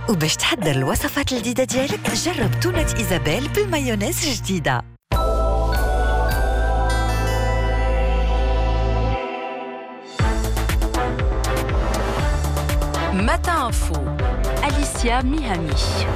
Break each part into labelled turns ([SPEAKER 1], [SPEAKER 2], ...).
[SPEAKER 1] وباش تحضر الوصفات الجديدة ديالك جرب تونة إيزابيل بالمايونيز جديدة.
[SPEAKER 2] Matin Info, Alicia Mihami.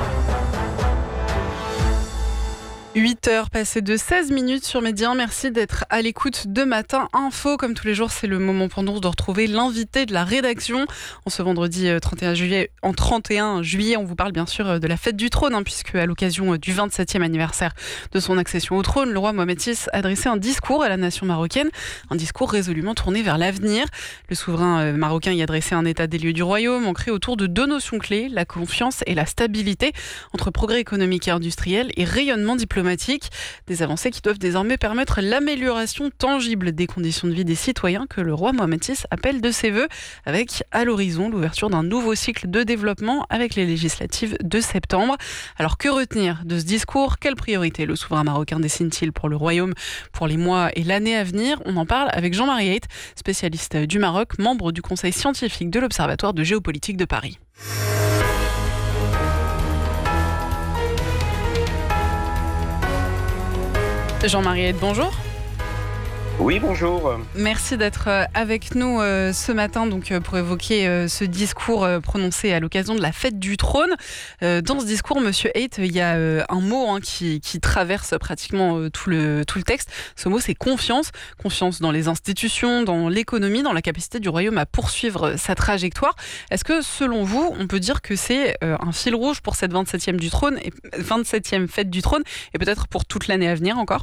[SPEAKER 3] 8h passées de 16 minutes sur Média 1. Merci d'être à l'écoute de Matin Info. Comme tous les jours, c'est le moment pour nous de retrouver l'invité de la rédaction. En ce vendredi 31 juillet, on vous parle bien sûr de la fête du trône, puisque à l'occasion du 27e anniversaire de son accession au trône, le roi Mohamed VI a adressé un discours à la nation marocaine, un discours résolument tourné vers l'avenir. Le souverain marocain y a dressé un état des lieux du royaume, ancré autour de deux notions clés, la confiance et la stabilité, entre progrès économique et industriel et rayonnement diplomatique. Des avancées qui doivent désormais permettre l'amélioration tangible des conditions de vie des citoyens que le roi Mohamed VI appelle de ses vœux, avec à l'horizon l'ouverture d'un nouveau cycle de développement avec les législatives de septembre. Alors que retenir de ce discours ? Quelles priorités le souverain marocain dessine-t-il pour le royaume pour les mois et l'année à venir ? On en parle avec Jean-Marie Haidt, spécialiste du Maroc, membre du conseil scientifique de l'Observatoire de géopolitique de Paris. Jean-Marie Haidt, bonjour.
[SPEAKER 4] Oui, bonjour.
[SPEAKER 3] Merci d'être avec nous ce matin pour évoquer ce discours prononcé à l'occasion de la fête du trône. Dans ce discours, Monsieur Haidt, il y a un mot qui traverse pratiquement tout le texte. Ce mot, c'est confiance. Confiance dans les institutions, dans l'économie, dans la capacité du royaume à poursuivre sa trajectoire. Est-ce que, selon vous, on peut dire que c'est un fil rouge pour cette 27e fête du trône et peut-être pour toute l'année à venir encore ?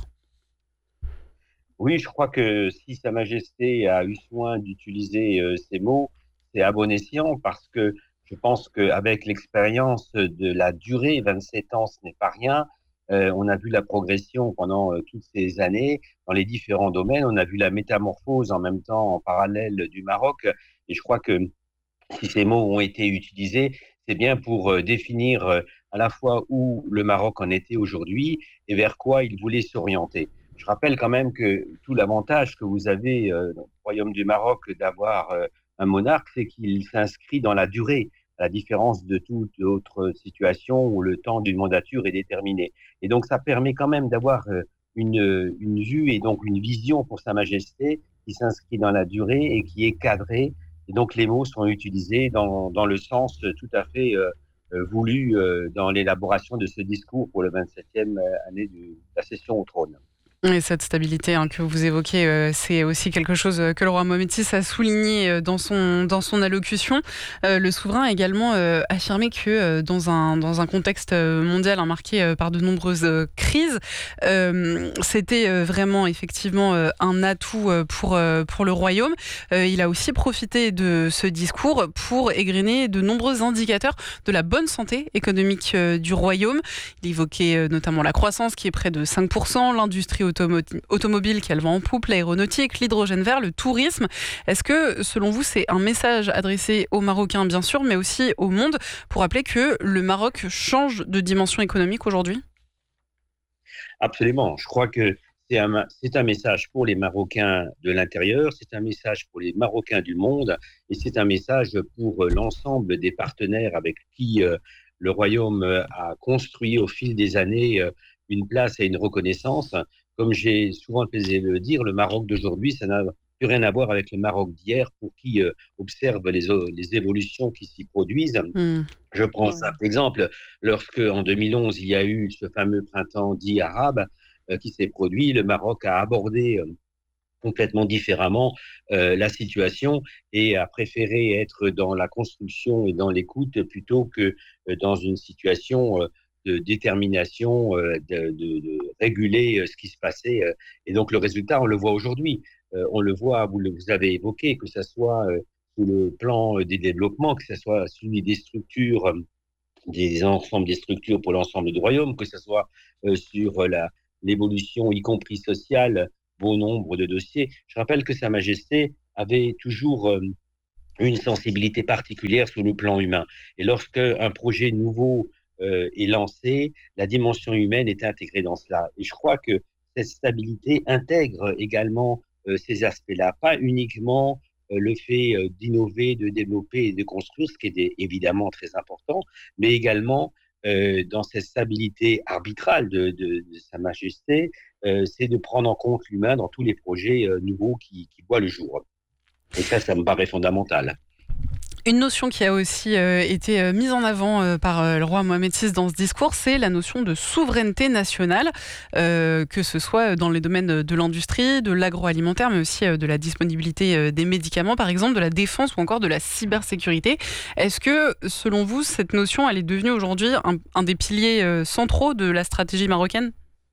[SPEAKER 4] Oui, je crois que si Sa Majesté a eu soin d'utiliser ces mots, c'est à bon escient parce que je pense qu'avec l'expérience de la durée, 27 ans, ce n'est pas rien. On a vu la progression pendant toutes ces années dans les différents domaines. On a vu la métamorphose en même temps en parallèle du Maroc. Et je crois que si ces mots ont été utilisés, c'est bien pour définir à la fois où le Maroc en était aujourd'hui et vers quoi il voulait s'orienter. Je rappelle quand même que tout l'avantage que vous avez dans le Royaume du Maroc d'avoir un monarque, c'est qu'il s'inscrit dans la durée, à la différence de toute autre situation où le temps d'une mandature est déterminé. Et donc, ça permet quand même d'avoir une vue et donc une vision pour Sa Majesté qui s'inscrit dans la durée et qui est cadrée. Et donc, les mots sont utilisés dans le sens tout à fait voulu dans l'élaboration de ce discours pour le 27e année de la session au trône.
[SPEAKER 3] Et cette stabilité que vous évoquez, c'est aussi quelque chose que le roi Mohamed VI a souligné dans son allocution. Le souverain a également affirmé que dans un contexte mondial marqué par de nombreuses crises, c'était vraiment effectivement un atout pour le royaume. Il a aussi profité de ce discours pour égrener de nombreux indicateurs de la bonne santé économique du royaume. Il évoquait notamment la croissance qui est près de 5%, l'industrie automobile qui a le vent en poupe, l'aéronautique, l'hydrogène vert, le tourisme. Est-ce que, selon vous, c'est un message adressé aux Marocains, bien sûr, mais aussi au monde, pour rappeler que le Maroc change de dimension économique aujourd'hui ?
[SPEAKER 4] Absolument. Je crois que c'est un message pour les Marocains de l'intérieur, c'est un message pour les Marocains du monde, et c'est un message pour l'ensemble des partenaires avec qui le Royaume a construit au fil des années une place et une reconnaissance. Comme j'ai souvent le plaisir de le dire, le Maroc d'aujourd'hui, ça n'a plus rien à voir avec le Maroc d'hier pour qui observe les évolutions qui s'y produisent. Je prends un simple exemple. Lorsque, en 2011, il y a eu ce fameux printemps dit arabe qui s'est produit, le Maroc a abordé complètement différemment la situation et a préféré être dans la construction et dans l'écoute plutôt que dans une situation de détermination, de réguler ce qui se passait. Et donc, le résultat, on le voit aujourd'hui. On le voit, vous avez évoqué, que ce soit sous le plan des développements, que ce soit celui des structures, des ensembles des structures pour l'ensemble du royaume, que ce soit sur l'évolution, y compris sociale, bon nombre de dossiers. Je rappelle que Sa Majesté avait toujours une sensibilité particulière sur le plan humain. Et lorsque un projet nouveau est lancé, la dimension humaine est intégrée dans cela. Et je crois que cette stabilité intègre également ces aspects-là, pas uniquement le fait d'innover, de développer et de construire, ce qui est évidemment très important, mais également dans cette stabilité arbitrale de Sa Majesté, c'est de prendre en compte l'humain dans tous les projets nouveaux qui voient le jour. Et ça me paraît fondamental.
[SPEAKER 3] Une notion qui a aussi été mise en avant par le roi Mohamed VI dans ce discours, c'est la notion de souveraineté nationale, que ce soit dans les domaines de l'industrie, de l'agroalimentaire, mais aussi de la disponibilité des médicaments, par exemple, de la défense ou encore de la cybersécurité. Est-ce que, selon vous, cette notion, elle est devenue aujourd'hui un des piliers centraux de la stratégie marocaine ?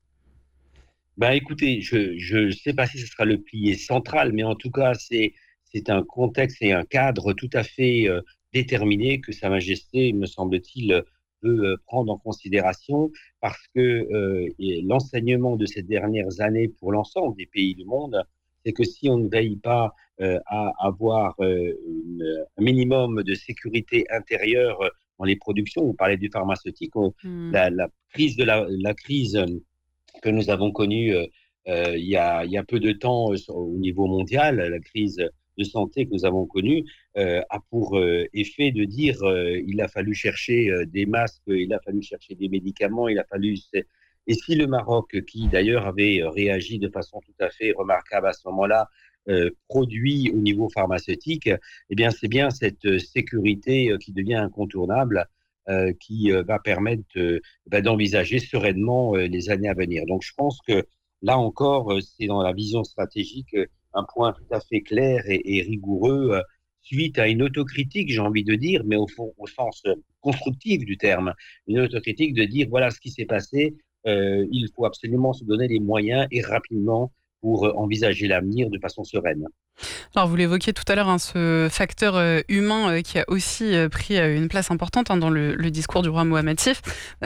[SPEAKER 4] Écoutez, je sais pas si ce sera le pilier central, mais en tout cas, c'est un contexte et un cadre tout à fait déterminé que Sa Majesté, me semble-t-il, veut prendre en considération parce que l'enseignement de ces dernières années pour l'ensemble des pays du monde, c'est que si on ne veille pas à avoir un minimum de sécurité intérieure dans les productions, vous parlez du pharmaceutique, la crise la crise que nous avons connue il y a peu de temps au niveau mondial, la crise de santé que nous avons connue, a pour effet de dire il a fallu chercher des masques, il a fallu chercher des médicaments, il a fallu... Et si le Maroc, qui d'ailleurs avait réagi de façon tout à fait remarquable à ce moment-là, produit au niveau pharmaceutique, eh bien c'est bien cette sécurité qui devient incontournable qui va permettre d'envisager sereinement les années à venir. Donc je pense que là encore, c'est dans la vision stratégique un point tout à fait clair et rigoureux suite à une autocritique, j'ai envie de dire, mais au sens constructif du terme, une autocritique de dire voilà ce qui s'est passé, il faut absolument se donner les moyens et rapidement pour envisager l'avenir de façon sereine.
[SPEAKER 3] Alors vous l'évoquiez tout à l'heure, ce facteur humain qui a aussi pris une place importante dans le discours du roi Mohamed VI.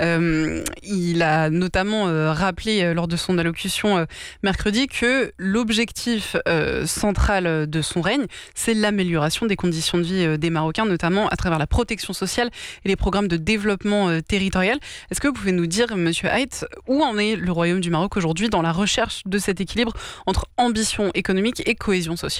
[SPEAKER 3] Il a notamment rappelé lors de son allocution mercredi que l'objectif central de son règne, c'est l'amélioration des conditions de vie des Marocains, notamment à travers la protection sociale et les programmes de développement territorial. Est-ce que vous pouvez nous dire, Monsieur Haidt, où en est le Royaume du Maroc aujourd'hui dans la recherche de cet équilibre entre ambition économique et cohésion sociale ?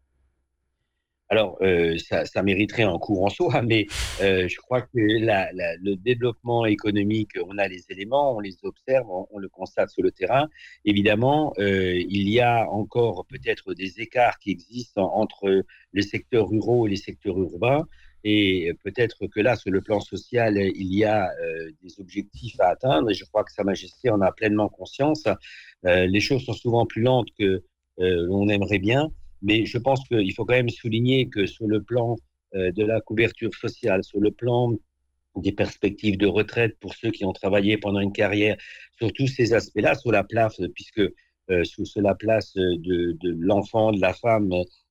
[SPEAKER 4] Alors, ça mériterait un cours en soi, mais je crois que le développement économique, on a les éléments, on les observe, on le constate sur le terrain. Évidemment, il y a encore peut-être des écarts qui existent entre les secteurs ruraux et les secteurs urbains. Et peut-être que là, sur le plan social, il y a des objectifs à atteindre. Et je crois que Sa Majesté en a pleinement conscience. Les choses sont souvent plus lentes que l'on aimerait bien. Mais je pense qu'il faut quand même souligner que sur le plan de la couverture sociale, sur le plan des perspectives de retraite pour ceux qui ont travaillé pendant une carrière, sur tous ces aspects-là, sur la place, puisque sur la place de l'enfant, de la femme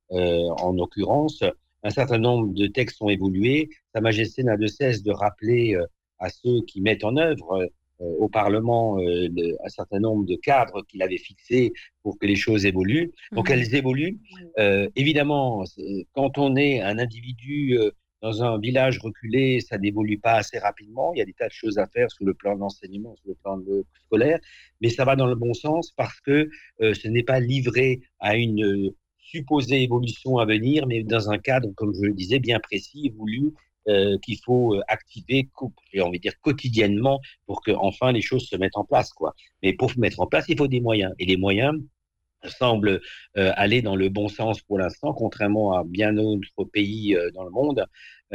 [SPEAKER 4] en l'occurrence, un certain nombre de textes ont évolué. Sa Majesté n'a de cesse de rappeler à ceux qui mettent en œuvre au Parlement un certain nombre de cadres qu'il avait fixés pour que les choses évoluent. Donc elles évoluent. Évidemment, quand on est un individu dans un village reculé, ça n'évolue pas assez rapidement. Il y a des tas de choses à faire sur le plan de l'enseignement, sur le plan scolaire, mais ça va dans le bon sens parce que ce n'est pas livré à une supposée évolution à venir, mais dans un cadre, comme je le disais, bien précis, voulu, qu'il faut activer, j'ai envie de dire, quotidiennement pour que enfin les choses se mettent en place, quoi. Mais pour se mettre en place, il faut des moyens. Et les moyens semblent aller dans le bon sens pour l'instant, contrairement à bien d'autres pays dans le monde.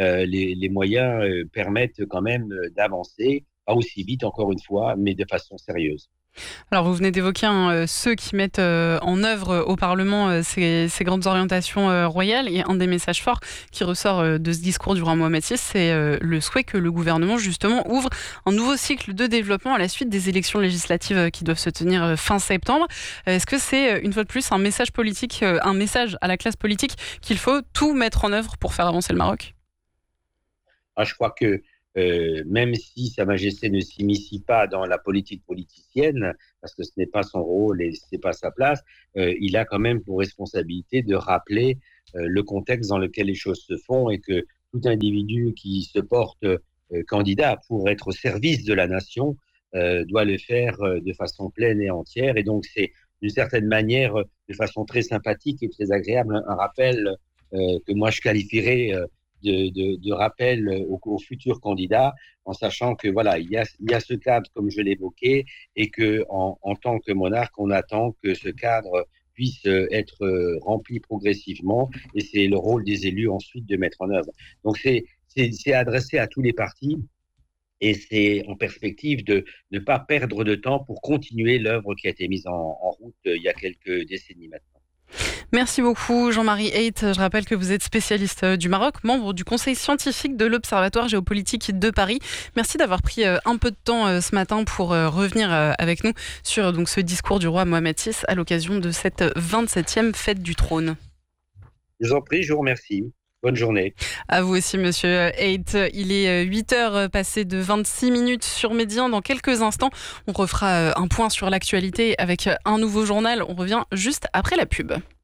[SPEAKER 4] Les moyens permettent quand même d'avancer, pas aussi vite encore une fois, mais de façon sérieuse.
[SPEAKER 3] Alors vous venez d'évoquer ceux qui mettent en œuvre au Parlement ces grandes orientations royales, et un des messages forts qui ressort de ce discours du roi Mohamed VI, c'est le souhait que le gouvernement justement ouvre un nouveau cycle de développement à la suite des élections législatives qui doivent se tenir fin septembre. Est-ce que c'est une fois de plus un message politique, un message à la classe politique qu'il faut tout mettre en œuvre pour faire avancer le Maroc ?
[SPEAKER 4] Je crois que même si Sa Majesté ne s'immisce pas dans la politique politicienne, parce que ce n'est pas son rôle et ce n'est pas sa place, il a quand même pour responsabilité de rappeler le contexte dans lequel les choses se font et que tout individu qui se porte candidat pour être au service de la nation doit le faire de façon pleine et entière. Et donc c'est d'une certaine manière, de façon très sympathique et très agréable, un rappel que moi je qualifierais de rappel aux futurs candidats, en sachant que voilà, il y a ce cadre comme je l'évoquais, et que en tant que monarque, on attend que ce cadre puisse être rempli progressivement, et c'est le rôle des élus ensuite de mettre en œuvre. Donc c'est adressé à tous les partis. Et c'est en perspective de ne pas perdre de temps pour continuer l'œuvre qui a été mise en route il y a quelques décennies maintenant.
[SPEAKER 3] Merci beaucoup Jean-Marie Haidt. Je rappelle que vous êtes spécialiste du Maroc, membre du conseil scientifique de l'Observatoire géopolitique de Paris. Merci d'avoir pris un peu de temps ce matin pour revenir avec nous sur donc, ce discours du roi Mohamed VI à l'occasion de cette 27e fête du trône.
[SPEAKER 4] Je vous en prie, je vous remercie. Bonne journée.
[SPEAKER 3] À vous aussi, monsieur Haidt. Il est 8h passé de 26 minutes sur Médien. Dans quelques instants, on refera un point sur l'actualité avec un nouveau journal. On revient juste après la pub.